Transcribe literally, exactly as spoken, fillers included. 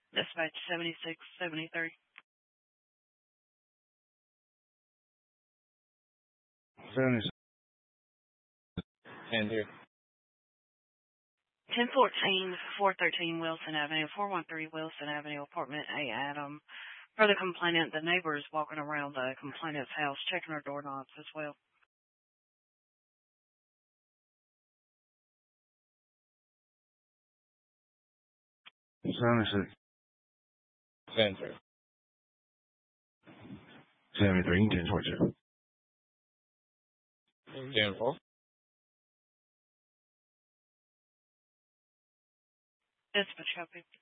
Dispatch seventy-six seventy-three. seventy-six. And here. ten fourteen, four thirteen Wilson Avenue, four one three Wilson Avenue, apartment A, Adam. For the complainant, the neighbor is walking around the complainant's house, checking her doorknobs as well. seventy-six. Center. seventy-three, ten twenty-two. ten four. Dispatch copy.